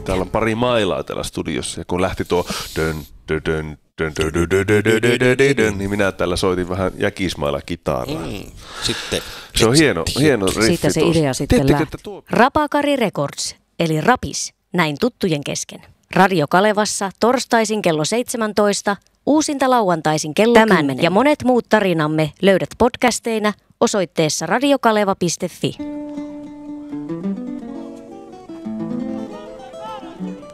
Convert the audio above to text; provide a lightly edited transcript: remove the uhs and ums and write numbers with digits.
Täällä on pari mailaa täällä studiossa ja kun lähti tuo niin minä täällä soitin vähän jäkismailla kitaraa. Sitten. Se on hieno riffi. Siitä se idea sitten lähti. Rapakari Records, eli Rapis, näin tuttujen kesken. Radio Kalevassa torstaisin kello 17, uusinta lauantaisin kello 10. Ja monet muut tarinamme löydät podcasteina osoitteessa radiokaleva.fi.